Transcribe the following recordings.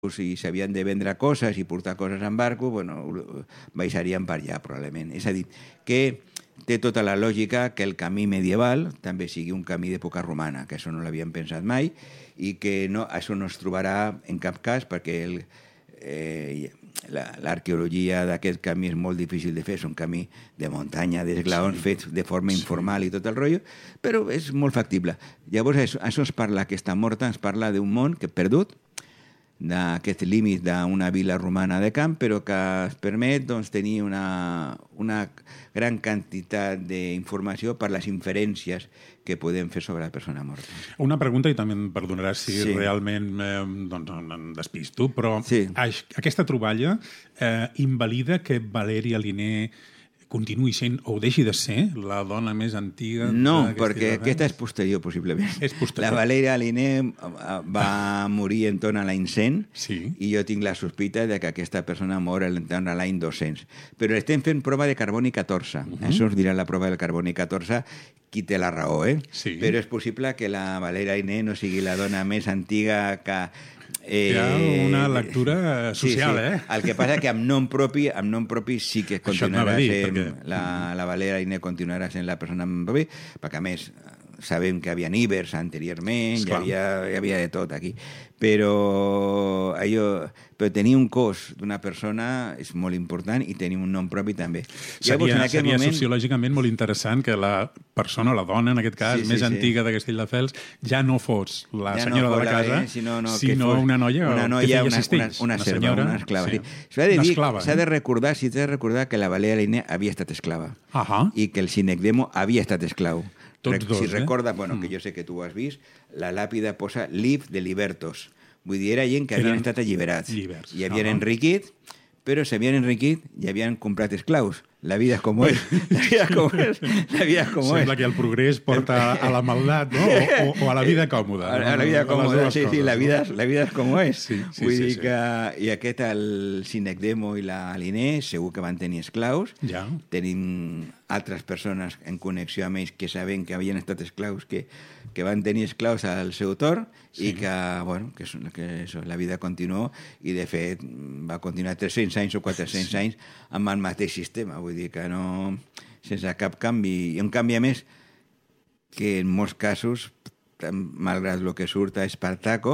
si s'havien de vendre coses i portar coses en barco, bueno, baixarien per allà, probablement. És a dir, que té tota la lògica que el camí medieval també sigui un camí d'època romana, que això no l'havíem pensat mai, i que no, això no es trobarà en cap cas, perquè l'arqueologia d'aquest camí és molt difícil de fer, és un camí de muntanya, d'esglaons fets de forma informal i tot el rotllo, però és molt factible. Llavors, això es parla, aquesta morta ens parla d'un món que perdut, d'aquest límit d'una vila romana de camp, però que es permet tenir una gran quantitat d'informació per les inferències que podem fer sobre la persona morta. Una pregunta, i també em perdonaràs si realment em despisto, però aquesta troballa invalida que Valèria Linné continuï sent, o deixi de ser, la dona més antiga... No, perquè aquesta és posterior, possiblement. És posterior. La Valèria Linné va morir entorn a l'any 100 i jo tinc la sospita de que aquesta persona mor entorn a l'any 200. Però estem fent prova de carboni 14. Això us dirà la prova del carboni 14 qui té la raó, Sí. Però és possible que la Valèria Linné no sigui la dona més antiga que... Hi ha una lectura social, El que passa que amb nom propi sí que continuarà sent... La Valèria Linné continuarà sent la persona amb nom propi, perquè a més sabem que hi havia íbers anteriorment, hi havia de tot aquí. Però tenir un cos d'una persona és molt important i tenir un nom propi també. Seria sociològicament molt interessant que la persona, la dona en aquest cas, més antiga de Castelldefels, ja no fos la senyora de la casa, sinó una noia que feia cistells. Una serva, una esclava. S'ha de recordar que la Valèria Linné havia estat esclava i que el Cinecdemo havia estat esclau. Si recorda, que jo sé que tu ho has vist, la làpida posa Liv de Libertos. Vull dir, era gent que havien estat alliberats i havien enriquit, però s'havien enriquit i havien comprat esclaus. La vida és com és. Sembla que el progrés porta a la maldat, no? O a la vida còmoda. A la vida còmoda, sí, la vida és com és. Vull dir que... I aquest, el Cinecdemo i la Linné, segur que van tenir esclaus. Tenim altres persones en connexió amb ells que saben que havien estat esclaus, que van tenir esclaus al seu torn i que la vida continuó i, de fet, va continuar 300 anys o 400 anys amb el mateix sistema. Vull dir que no... sense cap canvi. I un canvi, a més, que en molts casos, malgrat el que surt a Espartaco,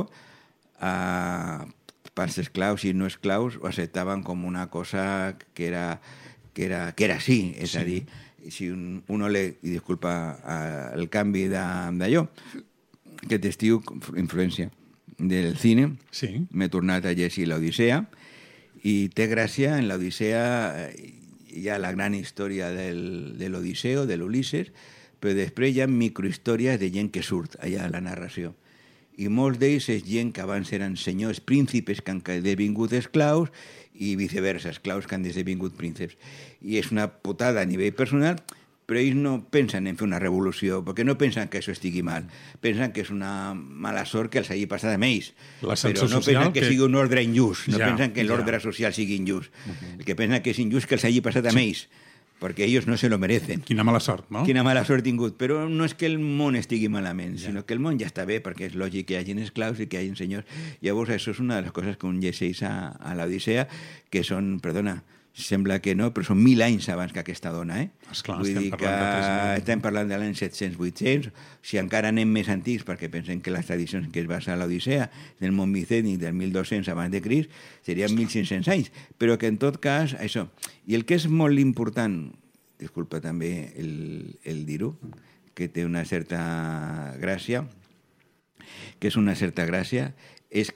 pels esclaus i no esclaus ho acceptaven com una cosa que era així. És a dir, si uno i disculpa el canvi d'allò, que t'estiu influència del cine, m'he tornat a llegir l'Odissea, i té gràcia, en l'Odissea hi ha la gran història de l'Odisseu, de l'Ulisses, però després hi ha microhistòries de gent que surt allà a la narració. I molts d'ells és gent que abans eren senyors, príncipes que han esdevingut esclaus i viceversa, esclaus que han esdevingut prínceps. I és una putada a nivell personal, però ells no pensen en fer una revolució, perquè no pensen que això estigui mal. Pensen que és una mala sort que els hagi passat a ells. Però no pensen que sigui un ordre injust, no pensen que l'ordre social sigui injust. El que pensen que és injust que els hagi passat a ells, perquè ells no se lo merecen. Quina mala sort, no? Quina mala sort tingut. Però no és que el món estigui malament, sinó que el món ja està bé, perquè és lògic que hi hagin esclaus i que hi hagin senyors. Llavors, això és una de les coses que un llegeix a l'Odissea, que són, perdona, sembla que no, però són 1.000 anys abans que aquesta dona, Esclar, vull dir que estem parlant de l'any 700-800, si encara anem més antics, perquè pensem que les tradicions que es basa a l'Odissea, del món micènic del 1200 abans de Crist, serien 1.500 anys, però que en tot cas, això. I el que és molt important, disculpa també el dir-ho, que té una certa gràcia, és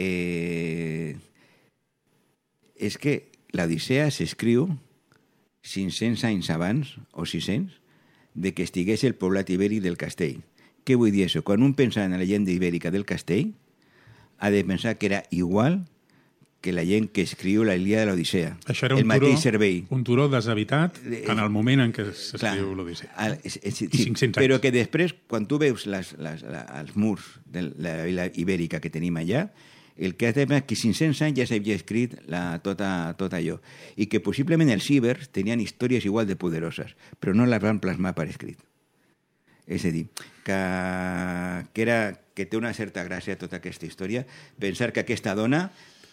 que l'Odissea s'escriu 500 anys abans, o 600, de que estigués el poblat ibèric del castell. Què vull dir això? Quan un pensa en la llegenda ibèrica del castell, ha de pensar que era igual que la gent que escriu la Ilíada de l'Odissea. Això era un turó deshabitat en el moment en què s'escriu l'Odissea. Però que després, quan tu veus els murs de la vila ibèrica que tenim allà, el que has de pensar que 500 anys ja s'havia escrit tot allò, i que possiblement els ibers tenien històries igual de poderoses, però no les van plasmar per escrit. És a dir, que té una certa gràcia tota aquesta història, pensar que aquesta dona